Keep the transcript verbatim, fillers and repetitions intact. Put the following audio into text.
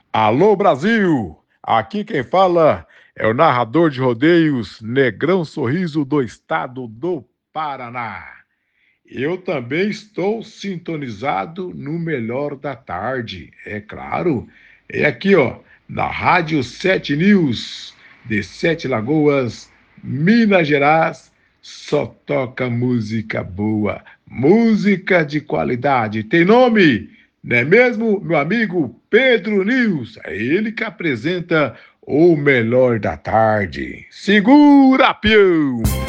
Alô Brasil, aqui quem fala é o narrador de rodeios Negrão Sorriso do estado do Paraná. Eu também estou sintonizado no melhor da tarde, é claro. É aqui, ó, na Rádio Sete News, de Sete Lagoas, Minas Gerais, só toca música boa, música de qualidade. Tem nome, não é mesmo, meu amigo Pedro News? É ele que apresenta o melhor da tarde. Segura, peão!